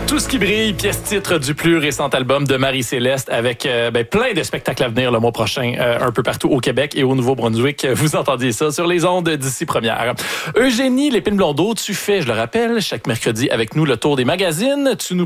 Tout ce qui brille, pièce-titre du plus récent album de Marie-Céleste avec plein de spectacles à venir le mois prochain, un peu partout au Québec et au Nouveau-Brunswick. Vous entendiez ça sur les ondes d'ici première. Eugénie Lépine-Blondeau, tu fais, je le rappelle, chaque mercredi avec nous le tour des magazines. Tu nous